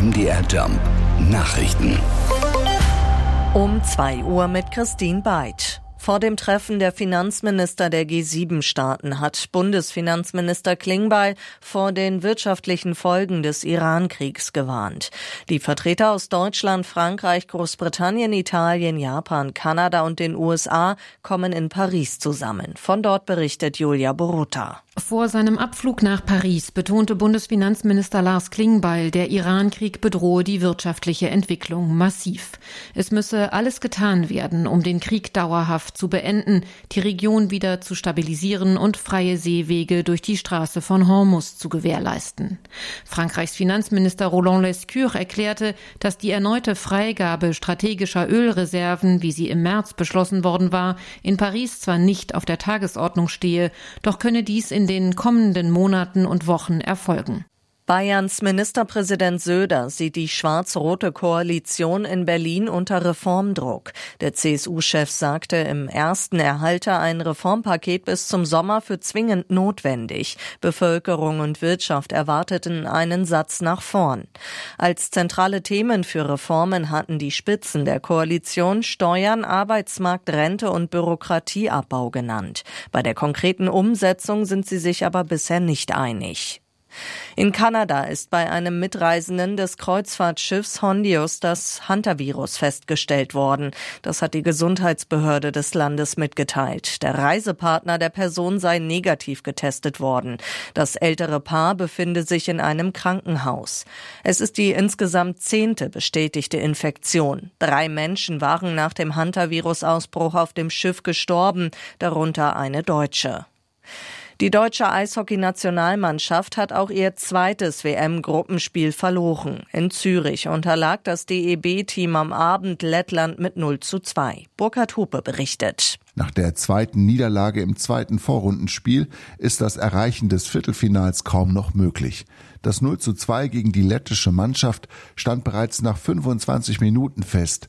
MDR Jump Nachrichten. Um 2 Uhr mit Christine Beid. Vor dem Treffen der Finanzminister der G7-Staaten hat Bundesfinanzminister Klingbeil vor den wirtschaftlichen Folgen des Iran-Kriegs gewarnt. Die Vertreter aus Deutschland, Frankreich, Großbritannien, Italien, Japan, Kanada und den USA kommen in Paris zusammen. Von dort berichtet Julia Borutta. Vor seinem Abflug nach Paris betonte Bundesfinanzminister Lars Klingbeil, der Iran-Krieg bedrohe die wirtschaftliche Entwicklung massiv. Es müsse alles getan werden, um den Krieg dauerhaft zu beenden, die Region wieder zu stabilisieren und freie Seewege durch die Straße von Hormuz zu gewährleisten. Frankreichs Finanzminister Roland Lescure erklärte, dass die erneute Freigabe strategischer Ölreserven, wie sie im März beschlossen worden war, in Paris zwar nicht auf der Tagesordnung stehe, doch könne dies in den kommenden Monaten und Wochen erfolgen. Bayerns Ministerpräsident Söder sieht die schwarz-rote Koalition in Berlin unter Reformdruck. Der CSU-Chef sagte, im ersten erhalte ein Reformpaket bis zum Sommer für zwingend notwendig. Bevölkerung und Wirtschaft erwarteten einen Satz nach vorn. Als zentrale Themen für Reformen hatten die Spitzen der Koalition Steuern, Arbeitsmarkt, Rente und Bürokratieabbau genannt. Bei der konkreten Umsetzung sind sie sich aber bisher nicht einig. In Kanada ist bei einem Mitreisenden des Kreuzfahrtschiffs Hondius das Hantavirus festgestellt worden. Das hat die Gesundheitsbehörde des Landes mitgeteilt. Der Reisepartner der Person sei negativ getestet worden. Das ältere Paar befinde sich in einem Krankenhaus. Es ist die insgesamt 10. bestätigte Infektion. 3 Menschen waren nach dem Hantavirus-Ausbruch auf dem Schiff gestorben, darunter eine Deutsche. Die deutsche Eishockey-Nationalmannschaft hat auch ihr zweites WM-Gruppenspiel verloren. In Zürich unterlag das DEB-Team am Abend Lettland mit 0:2. Burkhard Hupe berichtet. Nach der zweiten Niederlage im zweiten Vorrundenspiel ist das Erreichen des Viertelfinals kaum noch möglich. Das 0:2 gegen die lettische Mannschaft stand bereits nach 25 Minuten fest.